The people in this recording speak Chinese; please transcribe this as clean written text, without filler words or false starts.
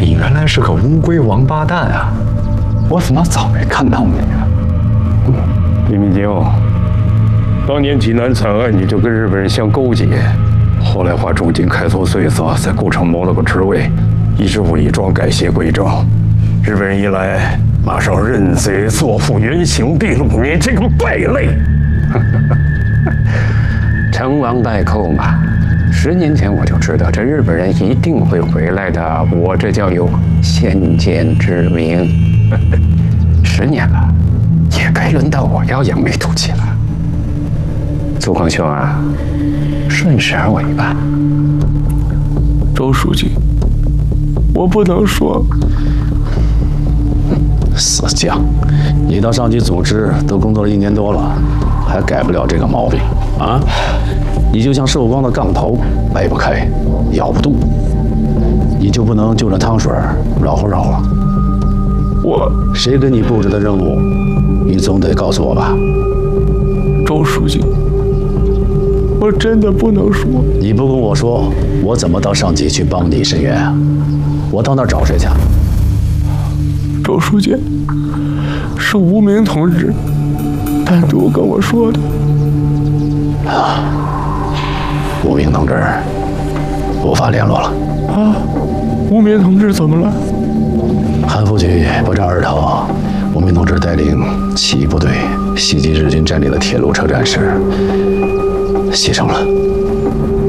你原来是个乌龟王八蛋啊！我怎么早没看到你啊？ 李明京，当年济南惨案你就跟日本人相勾结，后来花重金开错岁数，在故城谋了个职位，一直伪装改邪归正。日本人一来，马上认贼作父，原形毕露，你这个败类！ 成王败寇嘛，10年前我就知道这日本人一定会回来的，我这叫有先见之明。10年了，也该轮到我要扬眉吐气了。祖光兄啊，顺势而为吧。 周书记，我不能说。 死犟！你到上级组织都工作了1年多了，还改不了这个毛病啊！你就像寿光的杠头，掰不开，咬不动，你就不能就着汤水绕乎绕了？谁给你布置的任务，你总得告诉我吧？ 周书记，我真的不能说。 你不跟我说，我怎么到上级去帮你申冤啊？我到那儿找谁去？ 周书记，是吴明同志单独跟我说的。 吴明同志无法联络了。 啊，吴明同志怎么了？ 韩复榘不战而逃，吴明同志带领起义部队袭击日军占领的铁路车站时牺牲了。